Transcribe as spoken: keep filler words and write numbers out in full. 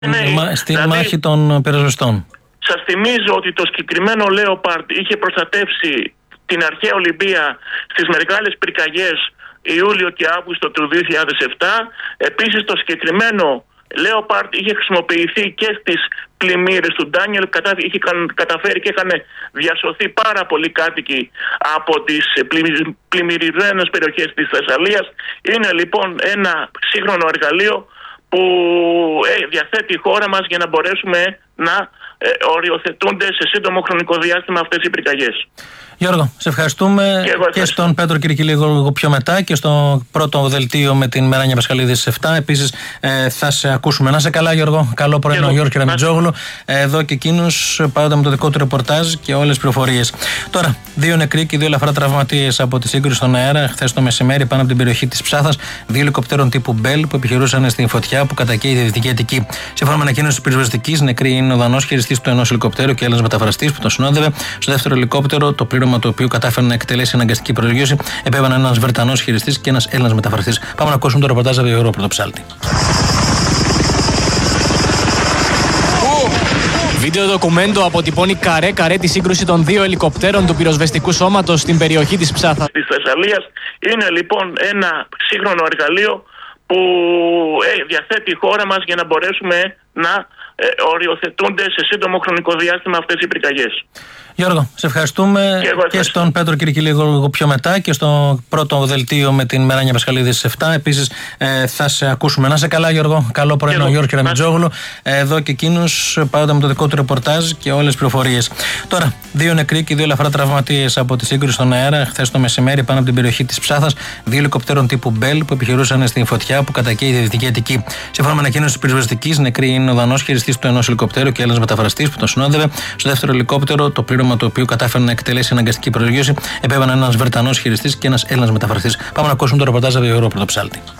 Ναι, στη δηλαδή, μάχη των πυροσβεστών. Σας θυμίζω ότι το συγκεκριμένο Λέοπαρντ είχε προστατεύσει την αρχαία Ολυμπία στις μεγάλες πυρκαγιές Ιούλιο και Αύγουστο του δύο χιλιάδες επτά. Επίσης το συγκεκριμένο Λέοπαρντ είχε χρησιμοποιηθεί και στις πλημμύρες του Ντάνιελ. Είχε καταφέρει και είχαν διασωθεί πάρα πολλοί κάτοικοι από τις πλημμυρισμένες περιοχές της Θεσσαλίας. Είναι λοιπόν ένα σύγχρονο εργαλείο που διαθέτει η χώρα μας για να μπορέσουμε να οριοθετούνται σε σύντομο χρονικό διάστημα αυτές οι πυρκαγιές. Γιώργο, σε ευχαριστούμε και, και στον Πέτρο Κυρκή λίγο πιο μετά και στο πρώτο δελτίο με την Μεράνια Πασχαλίδη στις επτά. Επίσης ε, θα σε ακούσουμε. Να σε καλά, Γιώργο. Καλό πρωινό, Γιώργο Κεραμιτζόγλου. Εδώ και εκείνους πάντα με το δικό του ρεπορτάζ και όλες τις πληροφορίες. Τώρα, δύο νεκροί και δύο ελαφρά τραυματίες από τη σύγκρουση στον αέρα χθες το μεσημέρι πάνω από την περιοχή της Ψάθας. Δύο ελικοπτέρων τύπου Μπέλ που επιχειρούσαν στην φωτιά που κατακαίει τη Δυτική Αττική. Σύμφωνα με ανακοίνωση της πυροσβεστικής, νεκροί είναι ο Δανός χειριστής του ενός ελικοπτέρου και Έλληνας μεταφραστής που τον συνόδευε. Στο δεύτερο ελικόπτερο, το πλήρωμα το οποίο κατάφερε να εκτελέσει αναγκαστική προσγείωση, επέβαιναν ένας Βρετανός χειριστής και ένας Έλληνας μεταφραστής. Πάμε να ακούσουμε το ρεπορτάζ από τον Γιώργο Πρωτοψάλτη. Βίντεο ντοκουμέντο αποτυπώνει καρέ-καρέ τη σύγκρουση των δύο ελικοπτέρων του πυροσβεστικού σώματος στην περιοχή της Ψάθας. Της Θεσσαλίας είναι λοιπόν ένα σύγχρονο εργαλείο που διαθέτει η χώρα μας για να μπορέσουμε να οριοθετούνται σε σύντομο χρονικό διάστημα αυτές οι πυρκαγιές. Γιώργο, σε ευχαριστούμε και, και στον Πέτρο Κυρκή λίγο πιο μετά και στο πρώτο δελτίο με την Μεράνια Πασχαλίδη στις επτά. Επίσης ε, θα σε ακούσουμε. Να σε καλά, Γιώργο. Καλό πρωινό, Γιώργο Κεραμιτζόγλου. Εδώ και εκείνους πάντα με το δικό του ρεπορτάζ και όλες τις πληροφορίες. Τώρα, δύο νεκροί και δύο ελαφρά τραυματίες από τη σύγκρουση στον αέρα χθες το μεσημέρι πάνω από την περιοχή της Ψάθας. Δύο ελικοπτέρων τύπου Μπέλ που επιχειρούσαν στην φωτιά που κατακαίει τη Δυτική Αττική. Σύμφωνα με ανακοίνωση της πυροσβεστικής, νεκροί είναι ο Δανός χειριστής του ενός ελικοπτέρου και Έλληνας μεταφραστής που τον συνόδευε. Στο δεύτερο ελικόπτερο, το πλήρωμα το οποίο κατάφερε να εκτελέσει αναγκαστική προσγείωση, επέβαιναν ένας Βρετανός χειριστής και ένας Έλληνας μεταφραστής. Πάμε να ακούσουμε το ρεπορτάζ από τον Γιώργο Πρωτοψάλτη.